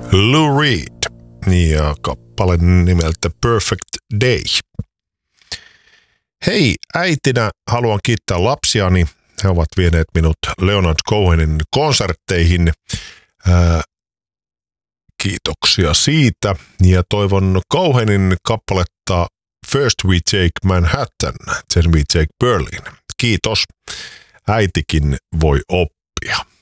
Lou Reed ja kappale nimeltä Perfect Day. Hei, äitinä haluan kiittää lapsiani. He ovat vieneet minut Leonard Cohenin konsertteihin. Kiitoksia siitä. Ja toivon Cohenin kappaletta First We Take Manhattan, then we take Berlin. Kiitos. Äitikin voi oppia.